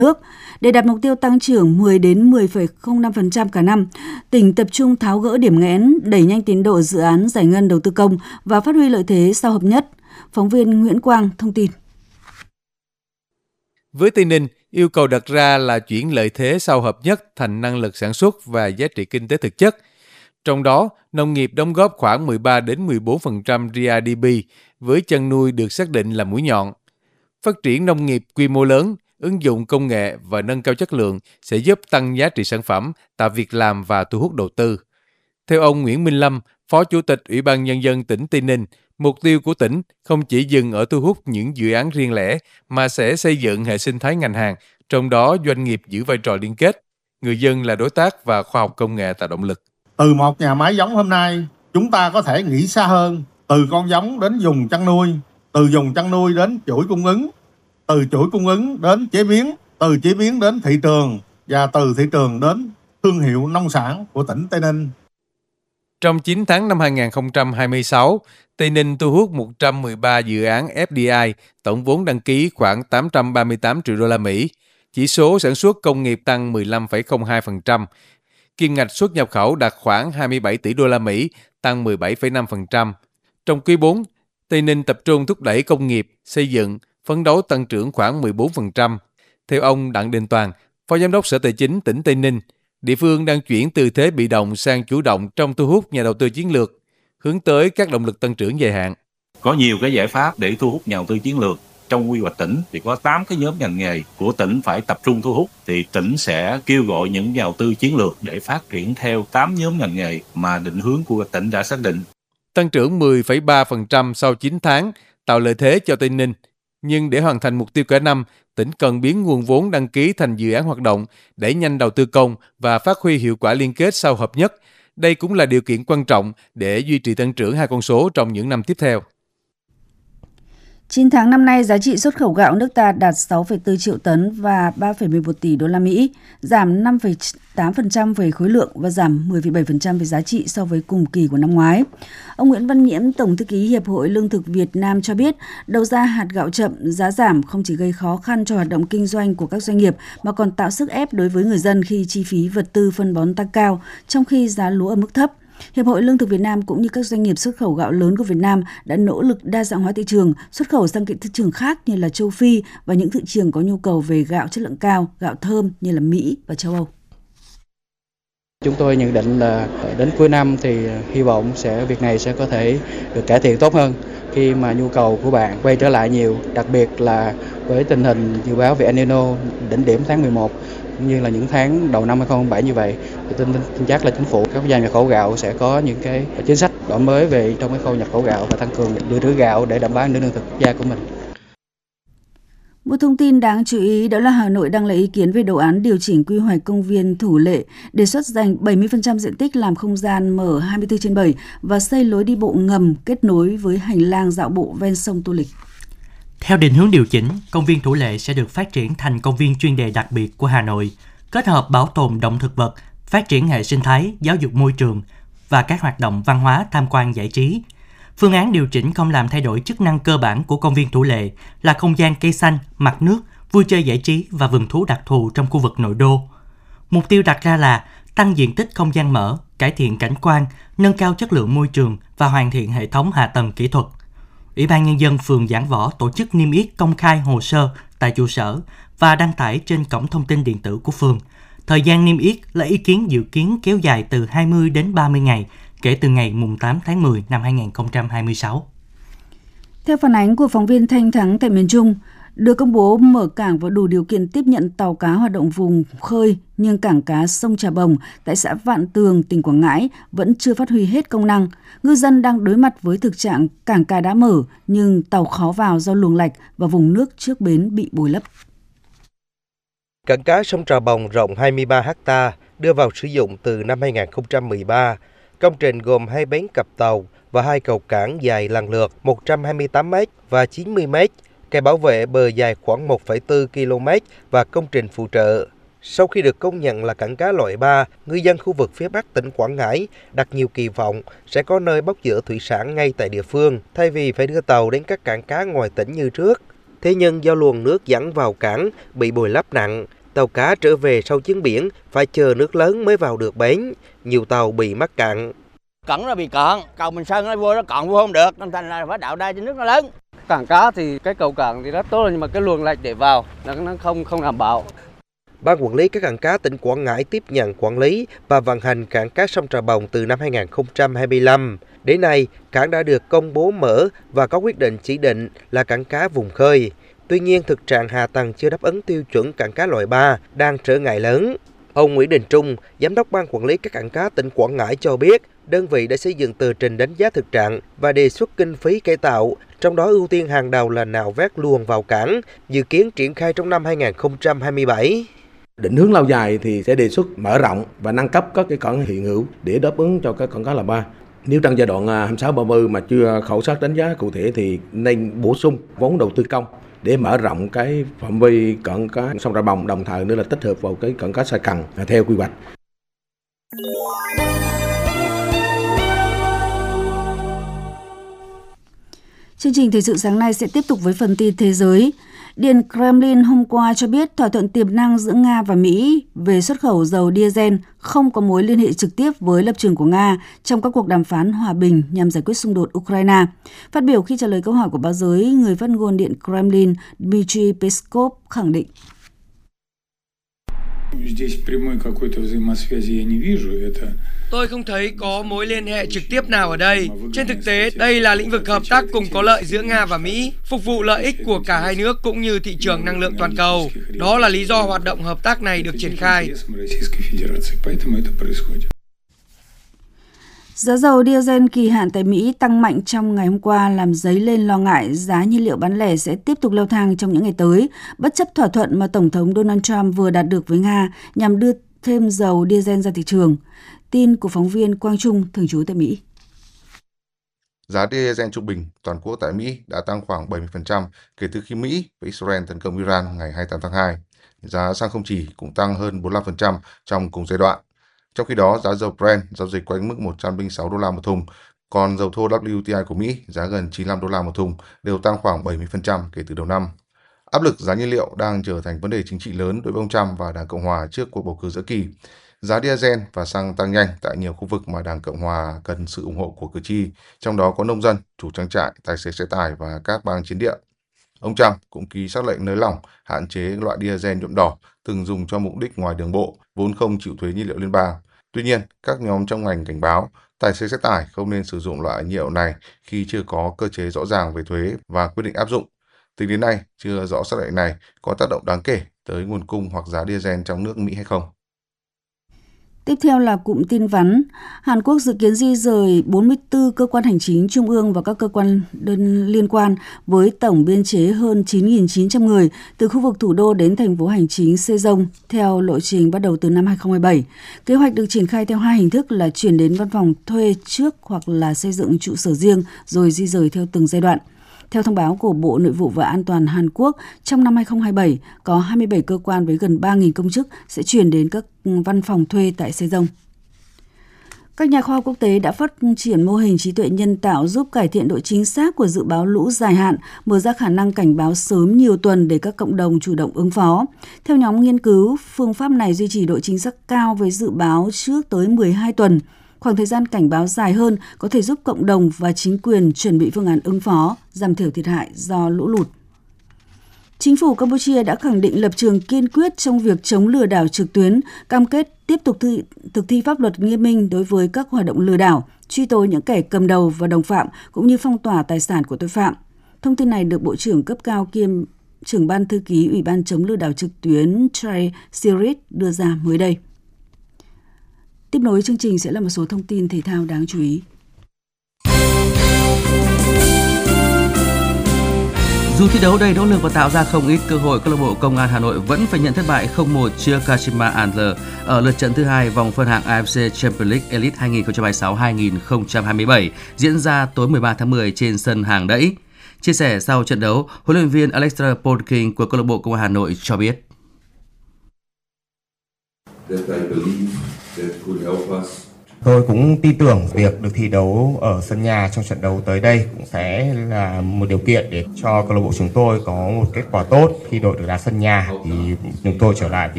nước. Để đạt mục tiêu tăng trưởng 10 đến 10,05% cả năm, tỉnh tập trung tháo gỡ điểm nghẽn, đẩy nhanh tiến độ dự án giải ngân đầu tư công và phát huy lợi thế sau hợp nhất. Phóng viên Nguyễn Quang thông tin. Với Tây Ninh, yêu cầu đặt ra là chuyển lợi thế sau hợp nhất thành năng lực sản xuất và giá trị kinh tế thực chất. Trong đó, nông nghiệp đóng góp khoảng 13 đến 14% GDP, với chăn nuôi được xác định là mũi nhọn. Phát triển nông nghiệp quy mô lớn, ứng dụng công nghệ và nâng cao chất lượng sẽ giúp tăng giá trị sản phẩm, tạo việc làm và thu hút đầu tư. Theo ông Nguyễn Minh Lâm, Phó Chủ tịch Ủy ban Nhân dân tỉnh Tây Ninh, mục tiêu của tỉnh không chỉ dừng ở thu hút những dự án riêng lẻ mà sẽ xây dựng hệ sinh thái ngành hàng, trong đó doanh nghiệp giữ vai trò liên kết, người dân là đối tác và khoa học công nghệ tạo động lực. Từ một nhà máy giống hôm nay, chúng ta có thể nghĩ xa hơn, từ con giống đến vùng chăn nuôi, từ vùng chăn nuôi đến chuỗi cung ứng, từ chuỗi cung ứng đến chế biến, từ chế biến đến thị trường và từ thị trường đến thương hiệu nông sản của tỉnh Tây Ninh. Trong 9 tháng năm 2026, Tây Ninh thu hút 113 dự án FDI, tổng vốn đăng ký khoảng 838 triệu đô la Mỹ. Chỉ số sản xuất công nghiệp tăng 15,02%. Kim ngạch xuất nhập khẩu đạt khoảng 27 tỷ đô la Mỹ, tăng 17,5%. Trong quý 4, Tây Ninh tập trung thúc đẩy công nghiệp, xây dựng, phấn đấu tăng trưởng khoảng 14%. Theo ông Đặng Đình Toàn, Phó Giám đốc Sở Tài chính tỉnh Tây Ninh, địa phương đang chuyển từ thế bị động sang chủ động trong thu hút nhà đầu tư chiến lược, hướng tới các động lực tăng trưởng dài hạn. Có nhiều cái giải pháp để thu hút nhà đầu tư chiến lược. Trong quy hoạch tỉnh thì có 8 cái nhóm ngành nghề của tỉnh phải tập trung thu hút, thì tỉnh sẽ kêu gọi những nhà đầu tư chiến lược để phát triển theo 8 nhóm ngành nghề mà định hướng của tỉnh đã xác định. Tăng trưởng 10,3% sau 9 tháng tạo lợi thế cho Tây Ninh. Nhưng để hoàn thành mục tiêu cả năm, tỉnh cần biến nguồn vốn đăng ký thành dự án hoạt động, đẩy nhanh đầu tư công và phát huy hiệu quả liên kết sau hợp nhất. Đây cũng là điều kiện quan trọng để duy trì tăng trưởng hai con số trong những năm tiếp theo. 9 tháng năm nay, giá trị xuất khẩu gạo nước ta đạt 6,4 triệu tấn và 3,11 tỷ đô la Mỹ, giảm 5,8% về khối lượng và giảm 10,7% về giá trị so với cùng kỳ của năm ngoái. Ông Nguyễn Văn Nhiễm, Tổng thư ký Hiệp hội Lương thực Việt Nam cho biết, đầu ra hạt gạo chậm, giá giảm không chỉ gây khó khăn cho hoạt động kinh doanh của các doanh nghiệp mà còn tạo sức ép đối với người dân khi chi phí vật tư phân bón tăng cao, trong khi giá lúa ở mức thấp. Hiệp hội Lương thực Việt Nam cũng như các doanh nghiệp xuất khẩu gạo lớn của Việt Nam đã nỗ lực đa dạng hóa thị trường, xuất khẩu sang các thị trường khác như là châu Phi và những thị trường có nhu cầu về gạo chất lượng cao, gạo thơm như là Mỹ và châu Âu. Chúng tôi nhận định là đến cuối năm thì hy vọng việc này sẽ có thể được cải thiện tốt hơn khi mà nhu cầu của bạn quay trở lại nhiều, đặc biệt là với tình hình dự báo về El Nino đỉnh điểm tháng 11 cũng như là những tháng đầu năm 2007 như vậy, thì tin chắc là chính phủ, các quốc gia nhập khẩu gạo sẽ có những cái chính sách đổi mới về trong cái khâu nhập khẩu gạo và tăng cường dự trữ gạo để đảm bảo an ninh lương thực quốc gia của mình. Một thông tin đáng chú ý đó là Hà Nội đang lấy ý kiến về đồ án điều chỉnh quy hoạch công viên Thủ Lệ, đề xuất dành 70% diện tích làm không gian mở 24/7 và xây lối đi bộ ngầm kết nối với hành lang dạo bộ ven sông Tô Lịch. Theo định hướng điều chỉnh, công viên Thủ Lệ sẽ được phát triển thành công viên chuyên đề đặc biệt của Hà Nội, kết hợp bảo tồn động thực vật, phát triển hệ sinh thái, giáo dục môi trường và các hoạt động văn hóa, tham quan giải trí. Phương án điều chỉnh không làm thay đổi chức năng cơ bản của công viên Thủ Lệ là không gian cây xanh, mặt nước, vui chơi giải trí và vườn thú đặc thù trong khu vực nội đô. Mục tiêu đặt ra là tăng diện tích không gian mở, cải thiện cảnh quan, nâng cao chất lượng môi trường và hoàn thiện hệ thống hạ tầng kỹ thuật. Ủy ban Nhân dân phường Giảng Võ tổ chức niêm yết công khai hồ sơ tại trụ sở và đăng tải trên cổng thông tin điện tử của phường. Thời gian niêm yết là ý kiến dự kiến kéo dài từ 20 đến 30 ngày kể từ ngày 8 tháng 10 năm 2026. Theo phản ánh của phóng viên Thanh Thắng tại miền Trung, được công bố mở cảng và đủ điều kiện tiếp nhận tàu cá hoạt động vùng khơi, nhưng cảng cá sông Trà Bồng tại xã Vạn Tường, tỉnh Quảng Ngãi vẫn chưa phát huy hết công năng. Ngư dân đang đối mặt với thực trạng cảng cá đã mở nhưng tàu khó vào do luồng lạch và vùng nước trước bến bị bồi lấp. Cảng cá sông Trà Bồng rộng 23 ha, đưa vào sử dụng từ năm 2013. Công trình gồm 2 bến cặp tàu và 2 cầu cảng dài lần lượt 128 m và 90 m, kè bảo vệ bờ dài khoảng 1,4 km và công trình phụ trợ. Sau khi được công nhận là cảng cá loại 3, ngư dân khu vực phía Bắc tỉnh Quảng Ngãi đặt nhiều kỳ vọng sẽ có nơi bốc dỡ thủy sản ngay tại địa phương, thay vì phải đưa tàu đến các cảng cá ngoài tỉnh như trước. Thế nhưng do luồng nước dẫn vào cảng bị bồi lấp nặng, tàu cá trở về sau chuyến biển phải chờ nước lớn mới vào được bến. Nhiều tàu bị mắc cạn. Cẩn nó bị cạn, cầu Bình Sơn nó vô nó cạn vô không được, nên thành là phải đào đai cho nước nó lớn. Cảng cá thì cái cầu cảng thì rất tốt nhưng mà cái luồng lạch để vào nó không đảm bảo. Ban quản lý các cảng cá tỉnh Quảng Ngãi tiếp nhận quản lý và vận hành cảng cá sông Trà Bồng từ năm 2025. Đến nay, cảng đã được công bố mở và có quyết định chỉ định là cảng cá vùng khơi. Tuy nhiên, thực trạng hạ tầng chưa đáp ứng tiêu chuẩn cảng cá loại 3 đang trở ngại lớn. Ông Nguyễn Đình Trung, Giám đốc Ban quản lý các cảng cá tỉnh Quảng Ngãi cho biết, đơn vị đã xây dựng tờ trình đánh giá thực trạng và đề xuất kinh phí cải tạo, trong đó ưu tiên hàng đầu là nạo vét luồng vào cảng, dự kiến triển khai trong năm 2027. Định hướng lâu dài thì sẽ đề xuất mở rộng và nâng cấp các cái cảng hiện hữu để đáp ứng cho các cảng cá loại 3. Nếu trong giai đoạn 26-30 mà chưa khảo sát đánh giá cụ thể thì nên bổ sung vốn đầu tư công để mở rộng cái phạm vi cảng cá sông Trà Bồng, đồng thời nữa là tích hợp vào cái cảng cá Sa Cần theo quy hoạch. Chương trình thời sự sáng nay sẽ tiếp tục với phần tin thế giới. Điện Kremlin hôm qua cho biết thỏa thuận tiềm năng giữa Nga và Mỹ về xuất khẩu dầu diesel không có mối liên hệ trực tiếp với lập trường của Nga trong các cuộc đàm phán hòa bình nhằm giải quyết xung đột Ukraine. Phát biểu khi trả lời câu hỏi của báo giới, người phát ngôn Điện Kremlin Dmitry Peskov khẳng định. Tôi không thấy có mối liên hệ trực tiếp nào ở đây. Trên thực tế, đây là lĩnh vực hợp tác cùng có lợi giữa Nga và Mỹ, phục vụ lợi ích của cả hai nước cũng như thị trường năng lượng toàn cầu. Đó là lý do hoạt động hợp tác này được triển khai. Giá dầu diesel kỳ hạn tại Mỹ tăng mạnh trong ngày hôm qua làm dấy lên lo ngại giá nhiên liệu bán lẻ sẽ tiếp tục leo thang trong những ngày tới, bất chấp thỏa thuận mà Tổng thống Donald Trump vừa đạt được với Nga nhằm đưa thêm dầu diesel ra thị trường. Tin của phóng viên Quang Trung, thường trú tại Mỹ. Giá diesel trung bình toàn quốc tại Mỹ đã tăng khoảng 70% kể từ khi Mỹ và Israel tấn công Iran ngày 28 tháng 2. Giá xăng không chỉ cũng tăng hơn 45% trong cùng giai đoạn. Trong khi đó, giá dầu Brent giao dịch quanh mức 106 đô la một thùng, còn dầu thô WTI của Mỹ giá gần 95 đô la một thùng, đều tăng khoảng 70% kể từ đầu năm. Áp lực giá nhiên liệu đang trở thành vấn đề chính trị lớn đối với ông Trump và Đảng Cộng Hòa trước cuộc bầu cử giữa kỳ. Giá diesel và xăng tăng nhanh tại nhiều khu vực mà Đảng Cộng Hòa cần sự ủng hộ của cử tri, trong đó có nông dân, chủ trang trại, tài xế xe tải và các bang chiến địa. Ông Trump cũng ký sắc lệnh nới lỏng hạn chế loại diesel nhuộm đỏ từng dùng cho mục đích ngoài đường bộ, vốn không chịu thuế nhiên liệu liên bang. Tuy nhiên, các nhóm trong ngành cảnh báo tài xế xe tải không nên sử dụng loại nhiên liệu này khi chưa có cơ chế rõ ràng về thuế và quyết định áp dụng. Tính đến nay, chưa rõ sắc lệnh này có tác động đáng kể tới nguồn cung hoặc giá diesel trong nước Mỹ hay không. Tiếp theo là cụm tin vắn. Hàn Quốc dự kiến di rời 44 cơ quan hành chính trung ương và các cơ quan liên quan với tổng biên chế hơn 9.900 người từ khu vực thủ đô đến thành phố hành chính Sejong theo lộ trình bắt đầu từ năm 2017. Kế hoạch được triển khai theo hai hình thức là chuyển đến văn phòng thuê trước hoặc là xây dựng trụ sở riêng rồi di rời theo từng giai đoạn. Theo thông báo của Bộ Nội vụ và An toàn Hàn Quốc, trong năm 2027, có 27 cơ quan với gần 3.000 công chức sẽ chuyển đến các văn phòng thuê tại Sejong. Các nhà khoa học quốc tế đã phát triển mô hình trí tuệ nhân tạo giúp cải thiện độ chính xác của dự báo lũ dài hạn, mở ra khả năng cảnh báo sớm nhiều tuần để các cộng đồng chủ động ứng phó. Theo nhóm nghiên cứu, phương pháp này duy trì độ chính xác cao với dự báo trước tới 12 tuần. Khoảng thời gian cảnh báo dài hơn có thể giúp cộng đồng và chính quyền chuẩn bị phương án ứng phó, giảm thiểu thiệt hại do lũ lụt. Chính phủ Campuchia đã khẳng định lập trường kiên quyết trong việc chống lừa đảo trực tuyến, cam kết tiếp tục thực thi pháp luật nghiêm minh đối với các hoạt động lừa đảo, truy tố những kẻ cầm đầu và đồng phạm, cũng như phong tỏa tài sản của tội phạm. Thông tin này được Bộ trưởng cấp cao kiêm trưởng ban thư ký Ủy ban chống lừa đảo trực tuyến Trey Sirit đưa ra mới đây. Tiếp nối chương trình sẽ là một số thông tin thể thao đáng chú ý. Dù thi đấu đầy nỗ lực và tạo ra không ít cơ hội, câu lạc bộ Công an Hà Nội vẫn phải nhận thất bại 0-1 trước Kashima Antlers ở lượt trận thứ hai vòng phân hạng AFC Champions League Elite 2026-2027 diễn ra tối 13 tháng 10 trên sân Hàng Đẫy. Chia sẻ sau trận đấu, huấn luyện viên Alexander Polking của câu lạc bộ Công an Hà Nội cho biết: Tôi cũng tin tưởng việc được thi đấu ở sân nhà trong trận đấu tới đây cũng sẽ là một điều kiện để cho câu lạc bộ chúng tôi có một kết quả tốt. Khi đội được đá sân nhà thì chúng tôi trở lại